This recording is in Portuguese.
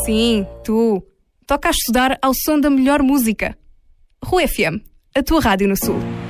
Sim, tu. Toca a estudar ao som da melhor música. Rua FM, a tua rádio no Sul.